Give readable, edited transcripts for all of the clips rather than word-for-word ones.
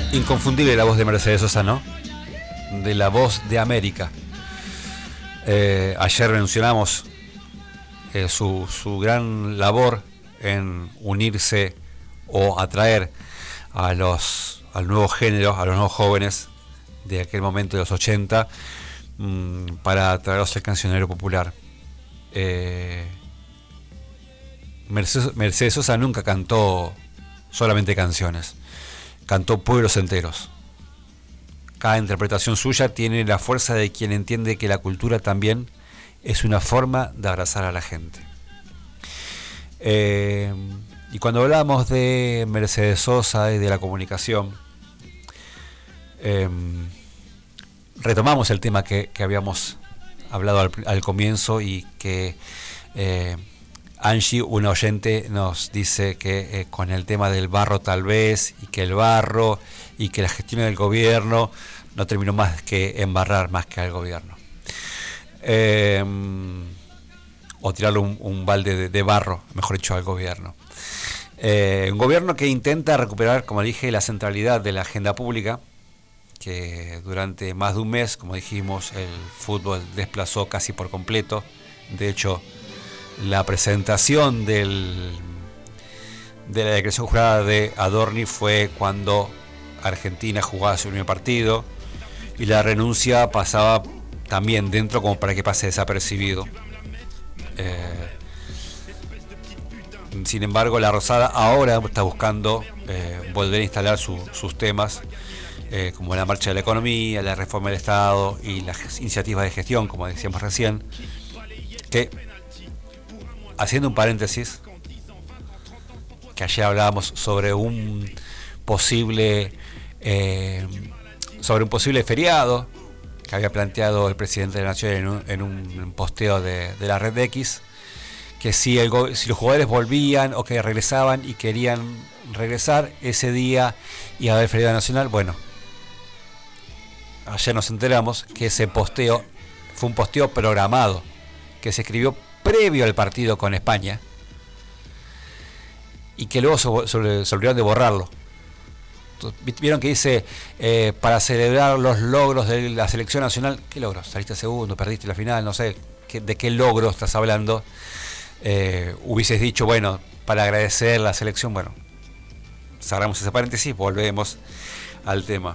Inconfundible la voz de Mercedes Sosa, ¿no? De la voz de América. Ayer mencionamos su gran labor en unirse o atraer al nuevo género, a los nuevos jóvenes de aquel momento de los 80, para traerlos el cancionero popular. Mercedes Sosa nunca cantó solamente canciones, cantó pueblos enteros. Cada interpretación suya tiene la fuerza de quien entiende que la cultura también es una forma de abrazar a la gente. Y cuando hablamos de Mercedes Sosa y de la comunicación, retomamos el tema que habíamos hablado al comienzo, y que Angie, una oyente, nos dice que con el tema del barro tal vez, y que el barro y que la gestión del gobierno no terminó más que embarrar más que al gobierno. O tirarle un balde de barro, mejor dicho, al gobierno. Un gobierno que intenta recuperar, como dije, la centralidad de la agenda pública, que durante más de un mes, como dijimos, el fútbol desplazó casi por completo. De hecho, la presentación de la declaración jurada de Adorni fue cuando Argentina jugaba su primer partido, y la renuncia pasaba también dentro como para que pase desapercibido. Sin embargo, la Rosada ahora está buscando volver a instalar sus temas, como la marcha de la economía, la reforma del Estado y las iniciativas de gestión, como decíamos recién, que, haciendo un paréntesis, que ayer hablábamos sobre un posible feriado que había planteado el presidente de la Nación en un posteo de la red de X, que si los jugadores volvían o que regresaban y querían regresar ese día iba a haber feriado nacional. Bueno, ayer nos enteramos que ese posteo fue un posteo programado, que se escribió previo al partido con España, y que luego se olvidaron de borrarlo. Vieron que dice, para celebrar los logros de la selección nacional. ¿Qué logros? Saliste segundo, perdiste la final, no sé de qué logro estás hablando. Hubieses dicho, bueno, para agradecer la selección. Bueno, cerramos ese paréntesis, volvemos al tema.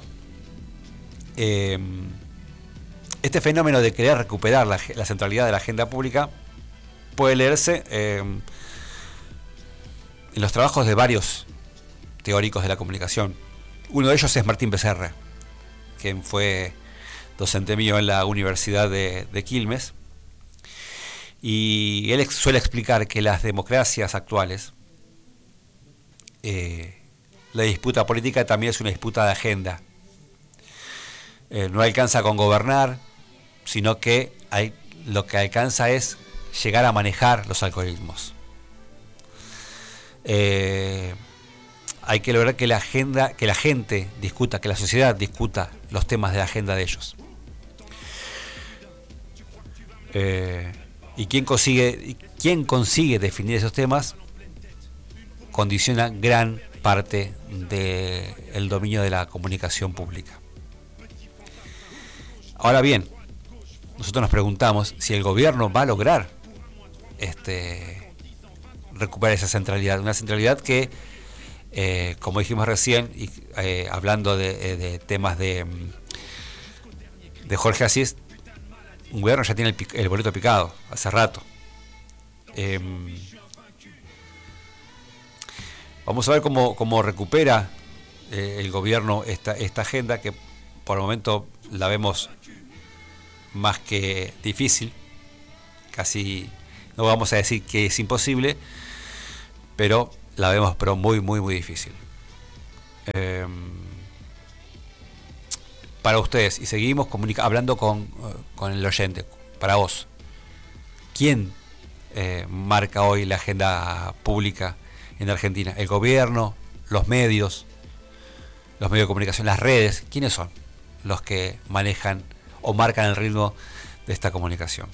Este fenómeno de querer recuperar la centralidad de la agenda pública puede leerse en los trabajos de varios teóricos de la comunicación. Uno de ellos es Martín Becerra, quien fue docente mío en la Universidad de Quilmes, y él suele explicar que las democracias actuales, la disputa política también es una disputa de agenda. No alcanza con gobernar, sino que lo que alcanza es llegar a manejar los algoritmos. Hay que lograr que la gente discuta, que la sociedad discuta los temas de la agenda de ellos. Y quien consigue definir esos temas condiciona gran parte del dominio de la comunicación pública. Ahora bien, nosotros nos preguntamos si el gobierno va a lograr recuperar esa centralidad, una centralidad que, como dijimos recién, y hablando de temas de Jorge Asís, un gobierno ya tiene el boleto picado hace rato. Vamos a ver cómo recupera el gobierno esta agenda, que por el momento la vemos más que difícil. Casi no vamos a decir que es imposible, pero la vemos muy, muy, muy difícil. Para ustedes, y seguimos hablando con el oyente, para vos, ¿quién marca hoy la agenda pública en Argentina? ¿El gobierno? ¿Los medios? ¿Los medios de comunicación? ¿Las redes? ¿Quiénes son los que manejan o marcan el ritmo de esta comunicación?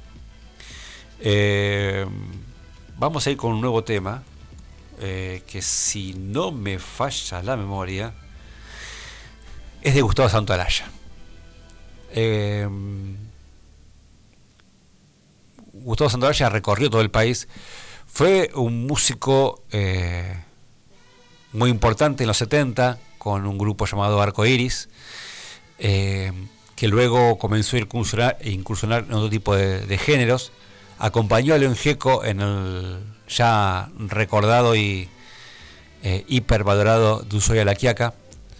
Vamos a ir con un nuevo tema, que si no me falla la memoria, es de Gustavo Santaolalla. Gustavo Santaolalla recorrió todo el país. Fue un músico muy importante en los 70 con un grupo llamado Arco Iris, que luego comenzó a incursionar en otro tipo de géneros. Acompañó a León Gieco en el ya recordado y hipervalorado Du Soy a la Quiaca,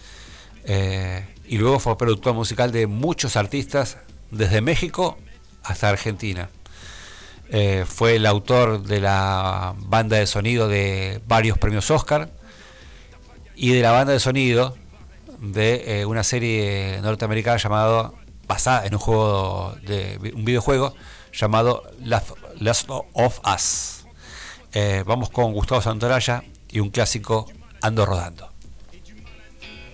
y luego fue productor musical de muchos artistas desde México hasta Argentina. Fue el autor de la banda de sonido de varios premios Oscar y de la banda de sonido de una serie norteamericana basada en un videojuego llamado Last of Us. Vamos con Gustavo Santaolalla y un clásico, Ando Rodando.